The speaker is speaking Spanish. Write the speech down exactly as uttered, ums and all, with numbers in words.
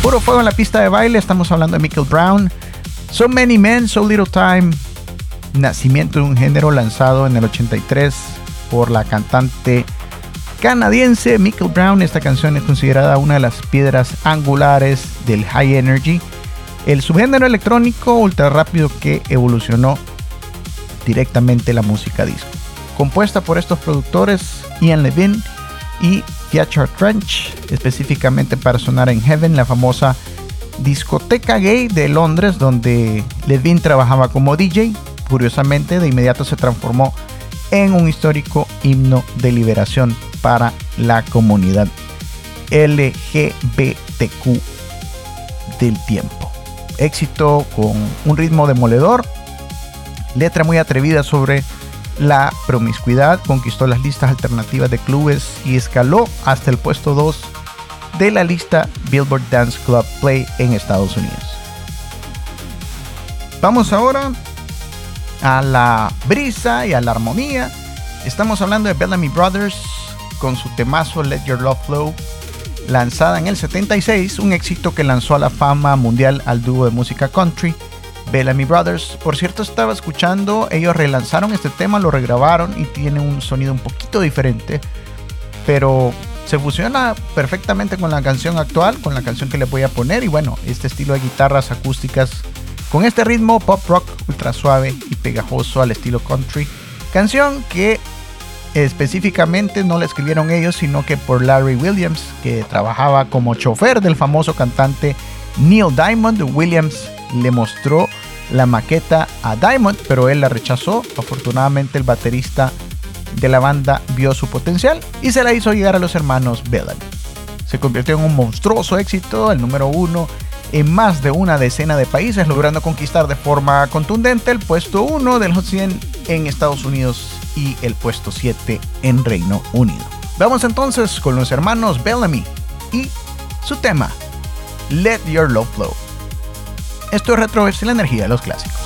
Puro fuego en la pista de baile. Estamos hablando de Michael Brown. So Many Men, So Little Time. Nacimiento de un género lanzado en el ochenta y tres por la cantante canadiense Michael Brown. Esta canción es considerada una de las piedras angulares del High Energy, el subgénero electrónico ultra rápido que evolucionó directamente la música disco. Compuesta por estos productores Ian Levine y Theatre Trench, específicamente para sonar en Heaven, la famosa discoteca gay de Londres, donde Levine trabajaba como D J. Curiosamente, de inmediato se transformó en un histórico himno de liberación para la comunidad L G B T Q del tiempo. Éxito con un ritmo demoledor, letra muy atrevida sobre la promiscuidad, conquistó las listas alternativas de clubes y escaló hasta el puesto dos de la lista Billboard Dance Club Play en Estados Unidos. Vamos ahora a la brisa y a la armonía. Estamos hablando de Bellamy Brothers con su temazo Let Your Love Flow, lanzada en el setenta y seis, un éxito que lanzó a la fama mundial al dúo de música country Bellamy Brothers. Por cierto, estaba escuchando, ellos relanzaron este tema, lo regrabaron y tiene un sonido un poquito diferente, pero se fusiona perfectamente con la canción actual, con la canción que les voy a poner. Y bueno, este estilo de guitarras acústicas con este ritmo pop rock ultra suave y pegajoso al estilo country, canción que específicamente no la escribieron ellos, sino que por Larry Williams, que trabajaba como chofer del famoso cantante Neil Diamond. Williams le mostró la maqueta a Diamond, pero él la rechazó. Afortunadamente el baterista de la banda vio su potencial y se la hizo llegar a los hermanos Bellamy. Se convirtió en un monstruoso éxito, el número uno en más de una decena de países, logrando conquistar de forma contundente el puesto uno del Hot cien en Estados Unidos y el puesto siete en Reino Unido. Vamos entonces con los hermanos Bellamy y su tema Let Your Love Flow. Esto es Retro, es la energía de los clásicos.